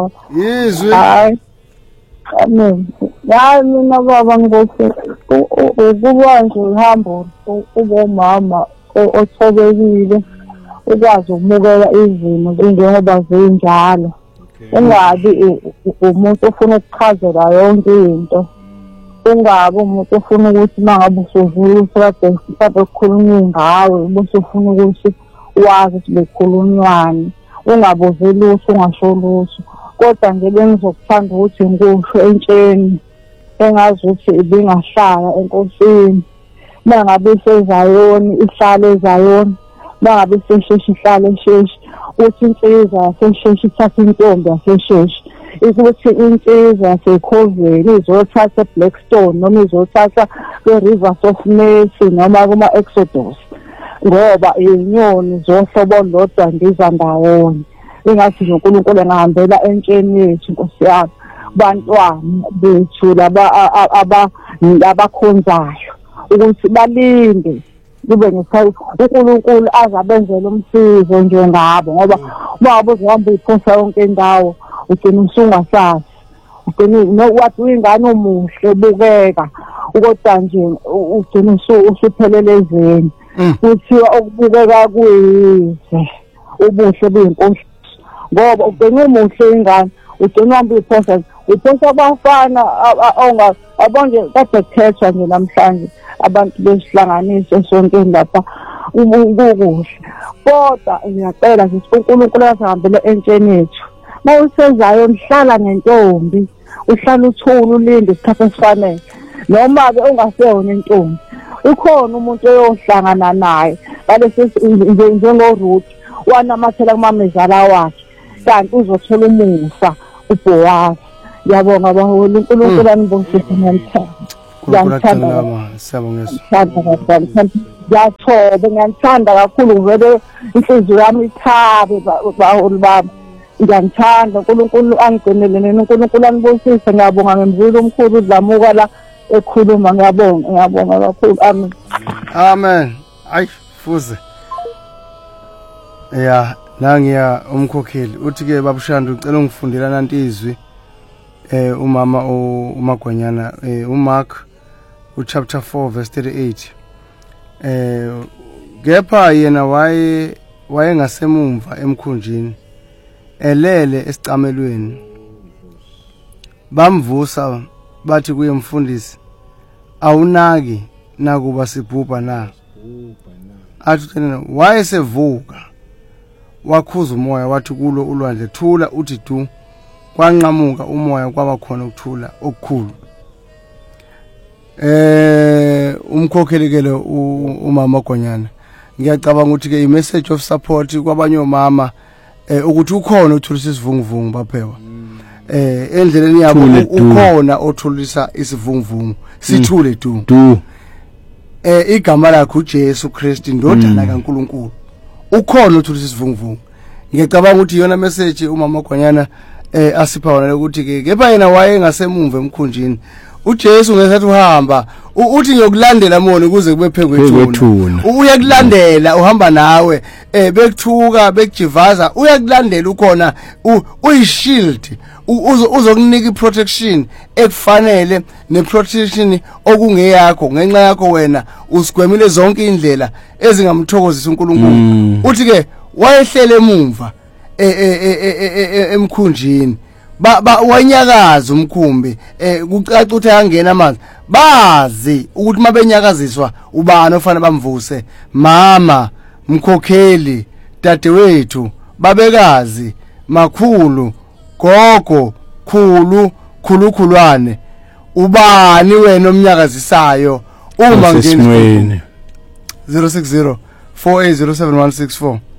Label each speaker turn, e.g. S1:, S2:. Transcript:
S1: baba.
S2: Yizwi.
S1: Hayi. Mina baba ngithi ukuba nje uhambo ubomama othobekile ukwazi ukumukela izimo njengoba zinjalo. Ungabi umuntu ofuna ukuchazela yonke into. Ungabi umuntu ofuna ukuthi mangabe usuvula kade ukukhulunywa ngawe bese ufuna ukuthi wazi ukuthi bekhulunywani. Ungabuzi lutho ungasho lutho. Kodwa nje bengizokuthanda ukuthi ngisho entsheni engazi ukuthi ibingahlala enkosini. Mangabe isezayoni ihlale ezayoni. Mangabe sesheshi ihlale esheshi. Uthi insizwa yasesheshi ithatha intombi yasesheshi. Ukuthi insizwa yaseKhoveli izothatha eBlackstone noma izothatha kwiRivers of Mercy noma kuma-Exodus. Ngoba inyoni zohlobo lodwa ndiza ndawonye. Ingathi nje uNkulunkulu engahambela entsheni yethu Nkosi yami. Bantwana bethu laba abakhonzayo ukuthi balinde kube ngesikhathi uNkulunkulu azabenzela umsizo njengabo ngoba uma uzohamba iphosa yonke indawo ugcina usungasazi ugcina wathi ingane omuhle ubukeka kodwa nje ugcina usuphelele ezweni kuthiwa okubukeka kuyize ubuhle buyinkosi ngoba ugcina umuhle ingane ugcina uhamba iphosa abafana abonje kade kukhethwa nje namhlanje abantu besihlanganise sonke lapha ukukuhle kodwa ngiyacela nje uNkulunkulu azihambele entsheni yethu mawusezayo mhlala nentombi uhlala uthula ulinde isikhathi esifanele noma ke ungaseyona intombi ukhona umuntu oyohlangana naye balese njengoRuth wanamathela kumamezala wakhe kanti uzothola umusa uBoaz. Ngiyabonga baholi uNkulunkulu anibongisise ngiyamthanda. Ngiyamthanda kakhulu vele inhliziyo yami ithabe baholi bami. Ngiyamthanda uNkulunkulu angigcinele uNkulunkulu anibongisise ngiyabonga ngemvula omkhulu udlamuka la ekhuluma ngiyabonga kakhulu amen.
S2: Amen. Ay fuze. Yeah, nangiya umkhokheli uthi ke babushanda ucela ungifundela nanti izwi umama uMagwanyana uMark uchapter 4 verse 38 kepha yena wayengasemumva emkhunjini elele esicamelweni bamvusa bathi kuye mfundisi awunaki nakuba sibhubha na athi thina wayesevuka wakhuza umoya wathi kulo ulwandle thula uthi du kwanqamuka umoya kwaba khona ukuthula okukhulu umkhokhelekele umama Gonyana ngiyacabanga ukuthi ke i-message of support kwabanye omama ukuthi ukhona uthulisa isivunguvungu baphewa endleleni yabo ukhona othulisa isivunguvungu sithule du igama lakhe uJesu Kristu indodana kaNkuluNkulu ukhona othulisa isivunguvungu ngiyacabanga ukuthi iyona message umama Gonyana asipha wona ukuthi ke kepha yena wayengasemumva emkhunjini uJesu ngesathi uhamba uthi ngiyokulandela mona ukuze kube phengwethuna uyakulandela uhamba nawe bekuthuka bekujivaza uyakulandela ukhona uyishield uzokunika iprotection ekufanele neprotection okungeyakho ngenxa yakho wena usigwemile zonke indlela ezingamthokozisa uNkulunkulu uthi ke wayehlele emumva emkhunjini wanyakaza umkhumbi kucaca ukuthi ayangena amanzi bazi ukuthi mabenyakaziswa ubani ofanele bamvuse mama mkhokheli dadewethu babekazi makhulu gogo khulukhulwane ubani wena omnyakazisayo uma ngeni 060 4807 164